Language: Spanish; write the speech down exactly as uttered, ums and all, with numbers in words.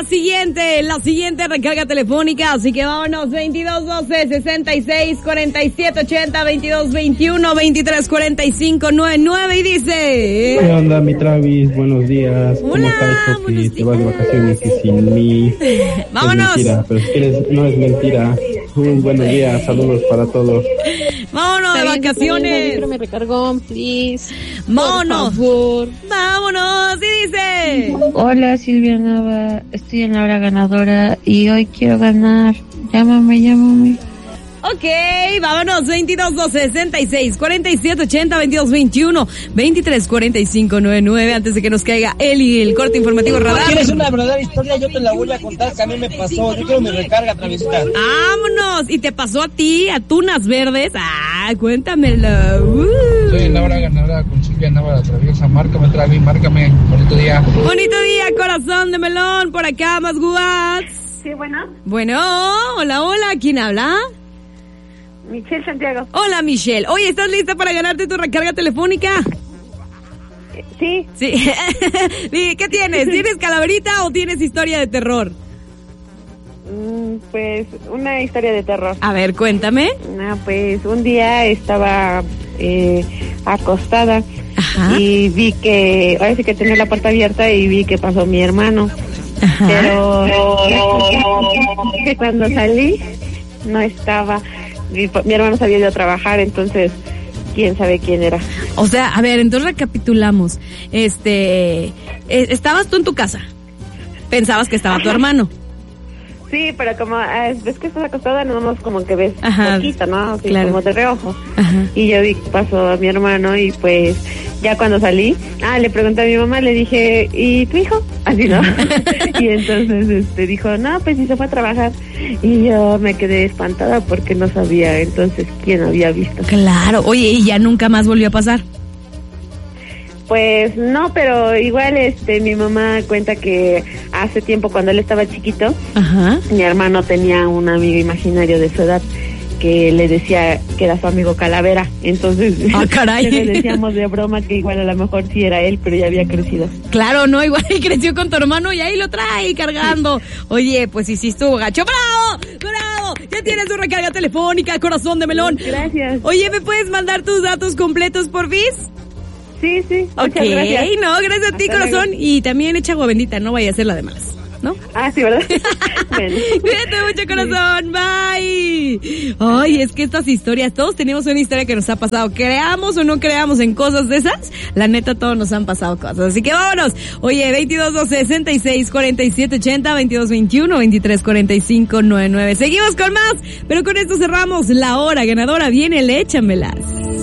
siguiente, la siguiente recarga telefónica, así que vámonos, veintidós doce, sesenta y seis, cuarenta y siete, ochenta, veintidós veintiuno, veintitrés cuarenta y cinco, noventa y nueve y dice... ¿Qué onda, mi Travis? Buenos días. ¿Cómo Hola, estás, Sofi? buenos Te vas de días. vacaciones y sin mí. Vámonos. Es mentira, pero si quieres, no es mentira. Un buenos días, saludos para todos. Vámonos de vacaciones. Me recargó, please. Vámonos. Por favor. Vámonos, y dice... Hola Silvia Nava, estoy en la hora ganadora y hoy quiero ganar. Llámame, llámame. Ok, vámonos, veintidós doce, sesenta y seis, cuarenta y siete, ochenta, veintidós veintiuno, veintitrés cuarenta y cinco, noventa y nueve, antes de que nos caiga Eli, el corte informativo radar. ¿Quieres una verdadera historia? Yo te la voy a contar, que a mí me pasó. Yo quiero mi recarga, Travisita. Vámonos, y te pasó a ti, a Tunas Verdes. Ah, cuéntamelo. Uh. Soy en la hora ganadora con Silvia Nava, la Traviesa. Márcame, Travis, márcame. Bonito día. Bonito día, corazón de melón, por acá, más guats. Sí, bueno. Bueno, hola, hola, ¿quién habla? Michelle Santiago. Hola, Michelle. Oye, ¿estás lista para ganarte tu recarga telefónica? Sí. Sí. ¿Qué tienes? ¿Tienes calaverita o tienes historia de terror? Mm, pues una historia de terror. A ver, cuéntame. Ah, pues un día estaba eh, acostada. Ajá. Y vi que, ahora sí que tenía la puerta abierta y vi que pasó mi hermano. Ajá. Pero que cuando salí no estaba. Mi, mi hermano se había ido a trabajar, entonces quién sabe quién era. O sea, a ver, entonces recapitulamos. Este, eh, estabas tú en tu casa. Pensabas que estaba tu hermano. Sí, pero como eh, ves que estás acostada, no más como que ves Ajá. poquito, ¿no? Así Claro. como de reojo. Ajá. Y yo vi que pasó a mi hermano y pues ya cuando salí, ah, le pregunté a mi mamá, le dije, ¿y tu hijo? Así, ¿no? Y entonces este dijo, no, pues sí se fue a trabajar. Y yo me quedé espantada porque no sabía entonces quién había visto. Claro. Oye, ¿y ya nunca más volvió a pasar? Pues no, pero igual este mi mamá cuenta que hace tiempo cuando él estaba chiquito, Ajá. mi hermano tenía un amigo imaginario de su edad que le decía que era su amigo Calavera. Entonces Ah, caray. le decíamos de broma que igual a lo mejor sí era él, pero ya había crecido. Claro, no, igual creció con tu hermano y ahí lo trae cargando. Oye, pues sí, sí estuvo gacho. ¡Bravo! ¡Bravo! Ya tienes tu recarga telefónica, corazón de melón. Gracias. Oye, ¿me puedes mandar tus datos completos, porfis? Sí, sí. Ok, Muchas gracias. no, gracias a ti, Hasta corazón. luego. Y también echa agua bendita, no vaya a ser la de malas, ¿no? Ah, sí, ¿verdad? Bueno. Cuídate mucho, corazón. Bye. Ay, es que estas historias, todos tenemos una historia que nos ha pasado. Creamos o no creamos en cosas de esas, la neta, todos nos han pasado cosas. Así que vámonos. Oye, veintidós doce, sesenta y seis, cuarenta y siete, ochenta, veintidós veintiuno, veintitrés cuarenta y cinco, noventa y nueve. Seguimos con más, pero con esto cerramos la hora ganadora. Viene el Échamelas.